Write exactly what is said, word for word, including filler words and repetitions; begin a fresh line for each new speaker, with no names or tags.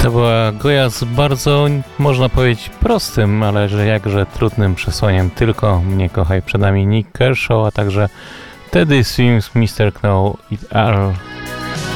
To była Goja z bardzo, można powiedzieć, prostym, ale że jakże trudnym przesłaniem. Tylko mnie kochaj. Przed nami Nick Kershaw, a także Teddy Swims, mister Know It All.